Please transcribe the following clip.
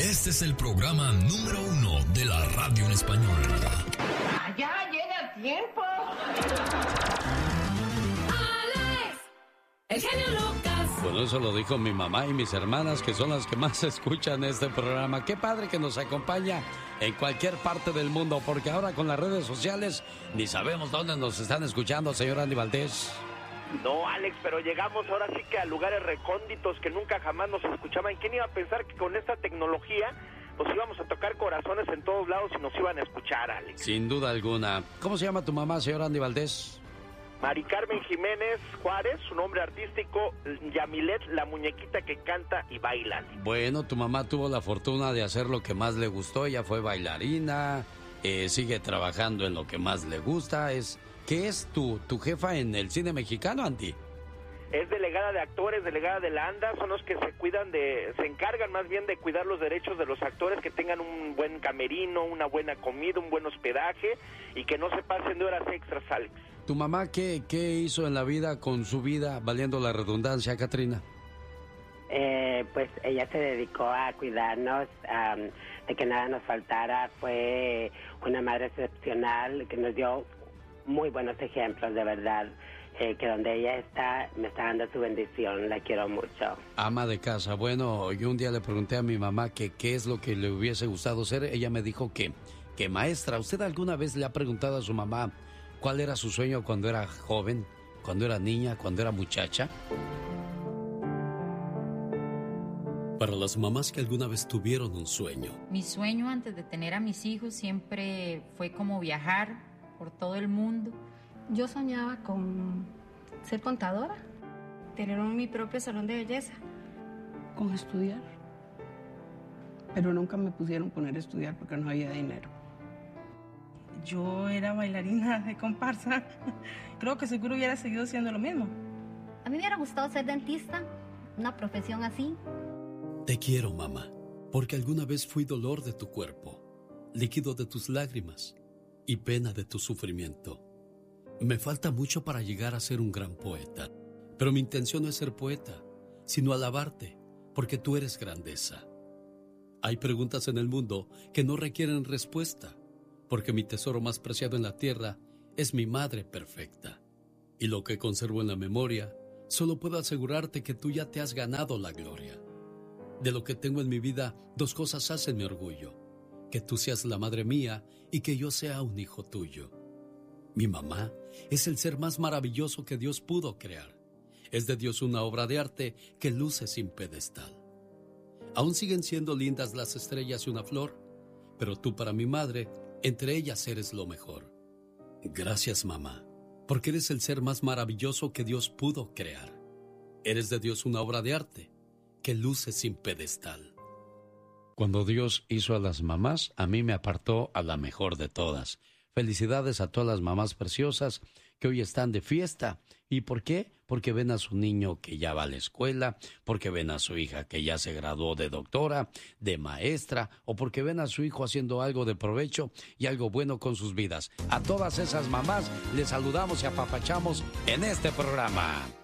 Este es el programa número 1 de la radio en español. ¡Ya llega el tiempo! ¡Alex! ¡El genio Lucas! Bueno, eso lo dijo mi mamá y mis hermanas, que son las que más escuchan este programa. Qué padre que nos acompaña en cualquier parte del mundo, porque ahora con las redes sociales ni sabemos dónde nos están escuchando, señor Andy Valdés. No, Alex, pero llegamos ahora sí que a lugares recónditos que nunca jamás nos escuchaban. ¿Quién iba a pensar que con esta tecnología pues íbamos a tocar corazones en todos lados y nos iban a escuchar, Alex? Sin duda alguna. ¿Cómo se llama tu mamá, señor Andy Valdés? Mari Carmen Jiménez Juárez, su nombre artístico, Yamilet, la muñequita que canta y baila. Bueno, tu mamá tuvo la fortuna de hacer lo que más le gustó. Ella fue bailarina, sigue trabajando en lo que más le gusta. ¿Qué es tu jefa en el cine mexicano, Andy? Es delegada de actores, delegada de la ANDA, son los que se encargan más bien de cuidar los derechos de los actores, que tengan un buen camerino, una buena comida, un buen hospedaje y que no se pasen de horas extras, Alex. ¿Tu mamá qué hizo en la vida con su vida, valiendo la redundancia, Katrina? Pues ella se dedicó a cuidarnos, de que nada nos faltara. Fue una madre excepcional que nos dio muy buenos ejemplos, de verdad. Que donde ella está, me está dando su bendición, la quiero mucho. Ama de casa. Bueno, yo un día le pregunté a mi mamá que qué es lo que le hubiese gustado ser. Ella me dijo que maestra. ¿Usted alguna vez le ha preguntado a su mamá cuál era su sueño cuando era joven, cuando era niña, cuando era muchacha? Para las mamás que alguna vez tuvieron un sueño. Mi sueño antes de tener a mis hijos siempre fue como viajar por todo el mundo. Yo soñaba con ser contadora, tener mi propio salón de belleza. Con estudiar. Pero nunca me pusieron poner a estudiar porque no había dinero. Yo era bailarina de comparsa. Creo que seguro hubiera seguido siendo lo mismo. A mí me hubiera gustado ser dentista, una profesión así. Te quiero, mamá, porque alguna vez fui dolor de tu cuerpo, líquido de tus lágrimas y pena de tu sufrimiento. Me falta mucho para llegar a ser un gran poeta, pero mi intención no es ser poeta, sino alabarte, porque tú eres grandeza. Hay preguntas en el mundo que no requieren respuesta, porque mi tesoro más preciado en la tierra es mi madre perfecta. Y lo que conservo en la memoria, solo puedo asegurarte que tú ya te has ganado la gloria. De lo que tengo en mi vida, 2 cosas hacen mi orgullo: que tú seas la madre mía y que yo sea un hijo tuyo. Mi mamá es el ser más maravilloso que Dios pudo crear. Es de Dios una obra de arte que luce sin pedestal. Aún siguen siendo lindas las estrellas y una flor, pero tú para mi madre, entre ellas eres lo mejor. Gracias, mamá, porque eres el ser más maravilloso que Dios pudo crear. Eres de Dios una obra de arte que luce sin pedestal. Cuando Dios hizo a las mamás, a mí me apartó a la mejor de todas. Felicidades a todas las mamás preciosas que hoy están de fiesta. ¿Y por qué? Porque ven a su niño que ya va a la escuela, porque ven a su hija que ya se graduó de doctora, de maestra, o porque ven a su hijo haciendo algo de provecho y algo bueno con sus vidas. A todas esas mamás les saludamos y apapachamos en este programa.